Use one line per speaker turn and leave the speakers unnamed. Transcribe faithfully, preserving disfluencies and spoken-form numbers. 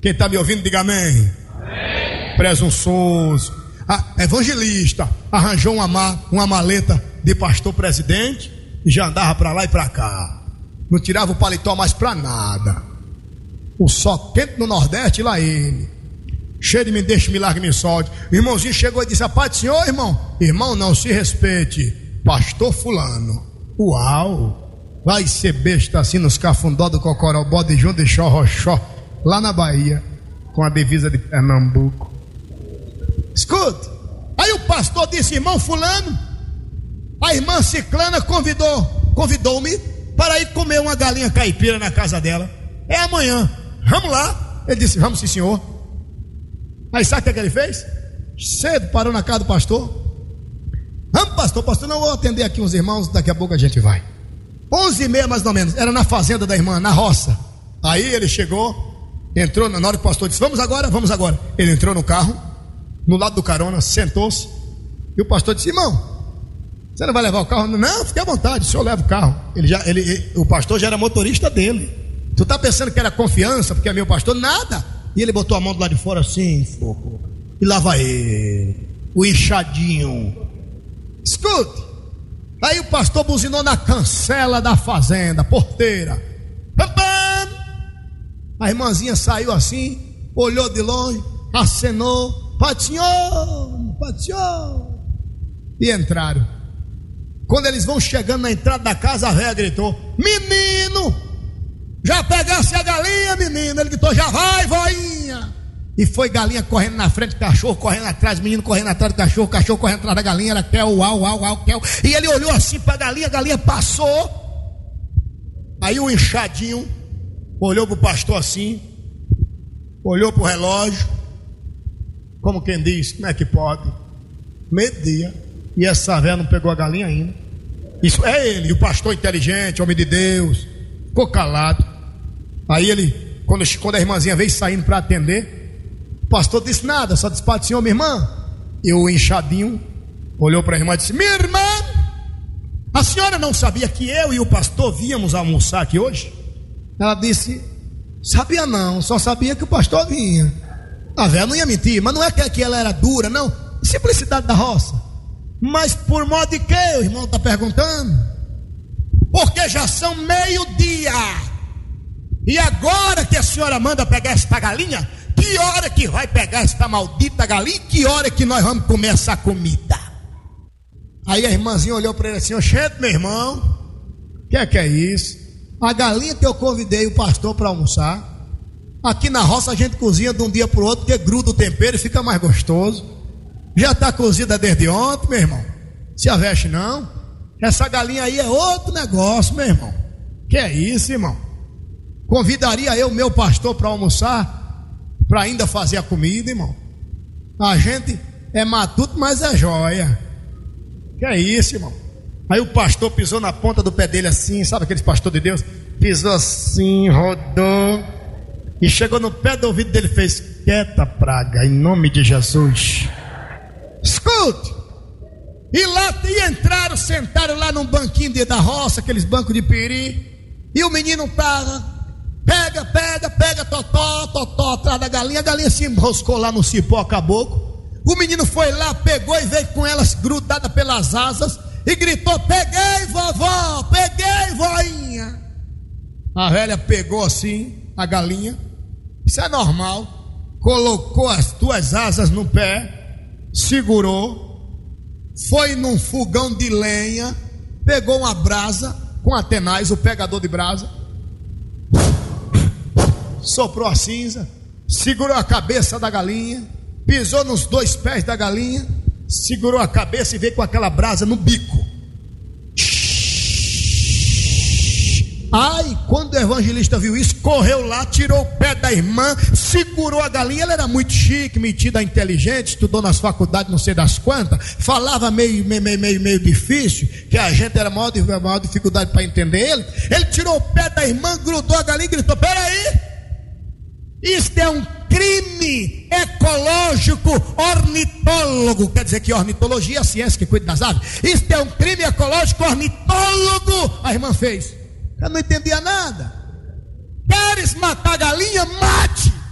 Quem está me ouvindo, diga amém. Amém. Presunçoso. Ah, evangelista arranjou uma, ma, uma maleta de pastor presidente e já andava para lá e para cá. Não tirava o paletó mais para nada. O sol quente no Nordeste, lá ele. Cheio de me deixa, milagre, me solte. O irmãozinho chegou e disse: a paz do Senhor, irmão. Irmão, não se respeite. Pastor fulano. Uau. Vai ser besta assim nos cafundó do Cocorobó de João de Chorrochó, lá na Bahia, com a divisa de Pernambuco. Escuta. Aí o pastor disse: irmão fulano, a irmã Ciclana convidou Convidou-me para ir comer uma galinha caipira na casa dela. É amanhã, vamos lá. Ele disse: vamos sim, senhor. Aí sabe o que ele fez? Cedo parou na casa do pastor. Vamos, pastor, pastor, não vou atender aqui uns irmãos, daqui a pouco a gente vai. Onze e meia mais ou menos, era na fazenda da irmã, na roça. Aí ele chegou, entrou, na hora que o pastor disse: vamos agora, vamos agora. Ele entrou no carro, no lado do carona, sentou-se. E o pastor disse: irmão, você não vai levar o carro? Não, fique à vontade, o senhor leva o carro. Ele já, ele, ele, o pastor já era motorista dele. Tu tá pensando que era confiança, porque é meu pastor? Nada. E ele botou a mão do lado de fora assim, fogo, e lá vai ele, o inchadinho. Escute. Aí o pastor buzinou na cancela da fazenda, porteira. Pam, pam. A irmãzinha saiu assim, olhou de longe, acenou: Pai do Senhor, Pai do Senhor. E entraram. Quando eles vão chegando na entrada da casa, a velha gritou: menino, já pegasse a galinha, menino? Ele gritou: já vai, voinha. E foi galinha correndo na frente, cachorro correndo atrás, menino correndo atrás do cachorro, cachorro correndo atrás da galinha. Ela quer, uau, uau, uau, quer. E ele olhou assim para a galinha, a galinha passou. Aí o inchadinho olhou para o pastor assim, olhou para o relógio, como quem diz: como é que pode? Meio-dia, e essa velha não pegou a galinha ainda. Isso é ele, e o pastor inteligente, homem de Deus, ficou calado. Aí ele, quando, quando a irmãzinha veio saindo para atender, o pastor disse nada, só disse: Pai do Senhor, minha irmã. E o inchadinho olhou para a irmã e disse: minha irmã, a senhora não sabia que eu e o pastor víamos almoçar aqui hoje? Ela disse: sabia não, só sabia que o pastor vinha. A velha não ia mentir, mas não é que ela era dura, não. Simplicidade da roça. Mas por modo de que? O irmão está perguntando. Porque já são meio-dia. E agora que a senhora manda pegar esta galinha, que hora que vai pegar esta maldita galinha? Que hora que nós vamos comer essa comida? Aí a irmãzinha olhou para ele assim: oxente, meu irmão, o que é que é isso? A galinha que eu convidei o pastor para almoçar. Aqui na roça a gente cozinha de um dia para o outro, porque gruda o tempero e fica mais gostoso. Já está cozida desde ontem, meu irmão. Se aveste não. Essa galinha aí é outro negócio, meu irmão. Que é isso, irmão? Convidaria eu meu pastor para almoçar, para ainda fazer a comida, irmão? A gente é matuto, mas é joia. Que é isso, irmão? Aí o pastor pisou na ponta do pé dele assim, sabe aqueles pastor de Deus? Pisou assim, rodou e chegou no pé do ouvido dele e fez: quieta, praga, em nome de Jesus. Escute. E lá e entraram, sentaram lá num banquinho de, da roça, aqueles bancos de peri. E o menino tava, pega, pega, pega, totó, totó, atrás da galinha. A galinha se enroscou lá no cipó caboclo. O menino foi lá, pegou e veio com elas grudada pelas asas e gritou: peguei, vovó, peguei, voinha. A velha pegou assim a galinha, isso é normal, colocou as duas asas no pé, segurou, foi num fogão de lenha, pegou uma brasa com a tenaz, o pegador de brasa, soprou a cinza, segurou a cabeça da galinha, pisou nos dois pés da galinha, segurou a cabeça e veio com aquela brasa no bico. Ai, quando o evangelista viu isso, correu lá, tirou o pé da irmã, segurou a galinha. Ela era muito chique, metida, inteligente, estudou nas faculdades, não sei das quantas, falava meio, meio, meio, meio difícil, que a gente era maior, maior dificuldade para entender ele. Ele tirou o pé da irmã, grudou a galinha e gritou: peraí, isto é um crime ecológico ornitólogo. Quer dizer que ornitologia é a ciência que cuida das aves. Isto é um crime ecológico ornitólogo. A irmã fez: eu não entendia nada. Queres matar a galinha? Mate.